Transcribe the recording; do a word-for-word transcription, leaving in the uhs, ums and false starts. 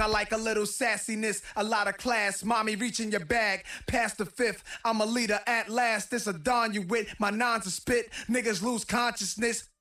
I like a little sassiness, a lot of class. Mommy reaching your bag, past the fifth. I'm a leader at last. This a dawn you with. My nines are spit. Niggas lose consciousness.